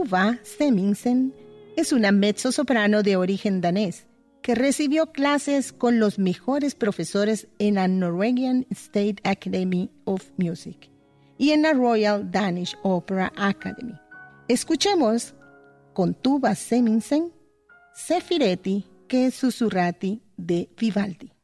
Tuva Stemmingsen es una mezzosoprano de origen danés que recibió clases con los mejores profesores en la Norwegian State Academy of Music y en la Royal Danish Opera Academy. Escuchemos con Tuva Stemmingsen Sefiretti che sussurrati de Vivaldi.